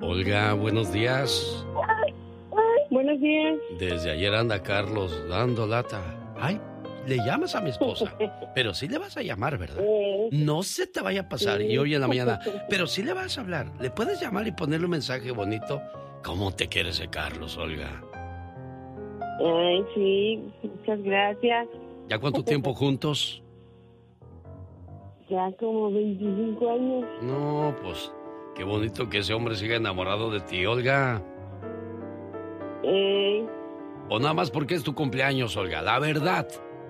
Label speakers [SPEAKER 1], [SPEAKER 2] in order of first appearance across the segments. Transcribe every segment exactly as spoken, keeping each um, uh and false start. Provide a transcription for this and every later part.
[SPEAKER 1] Olga, buenos días.
[SPEAKER 2] Buenos días.
[SPEAKER 1] Desde ayer anda Carlos dando lata. Ay, le llamas a mi esposa, pero sí le vas a llamar, ¿verdad? No se te vaya a pasar. Y hoy en la mañana, pero sí le vas a hablar. ¿Le puedes llamar y ponerle un mensaje bonito? ¿Cómo te quiere ese Carlos, Olga?
[SPEAKER 2] Ay, sí, muchas gracias.
[SPEAKER 1] ¿Ya cuánto tiempo juntos?
[SPEAKER 2] Ya como veinticinco años.
[SPEAKER 1] No, pues, qué bonito que ese hombre siga enamorado de ti, Olga.
[SPEAKER 2] Eh...
[SPEAKER 1] O nada más porque es tu cumpleaños, Olga, la verdad.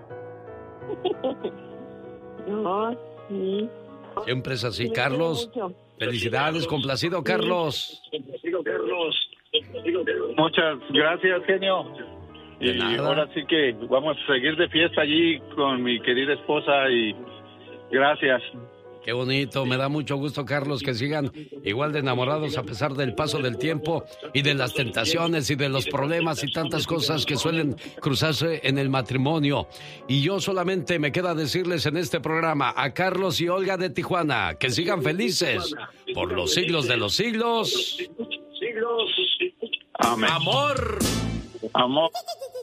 [SPEAKER 2] No, sí.
[SPEAKER 1] Siempre es así, Carlos. Felicidades, complacido, Carlos.
[SPEAKER 3] Carlos. Muchas gracias, genio.
[SPEAKER 1] De
[SPEAKER 3] Y
[SPEAKER 1] nada.
[SPEAKER 3] ahora sí que vamos a seguir de fiesta allí con mi querida esposa y gracias.
[SPEAKER 1] Qué bonito, me da mucho gusto, Carlos, que sigan igual de enamorados a pesar del paso del tiempo y de las tentaciones y de los problemas y tantas cosas que suelen cruzarse en el matrimonio. Y yo solamente me queda decirles en este programa a Carlos y Olga de Tijuana que sigan felices por los siglos de los siglos.
[SPEAKER 3] Amén.
[SPEAKER 1] ¡Amor!
[SPEAKER 3] Amor.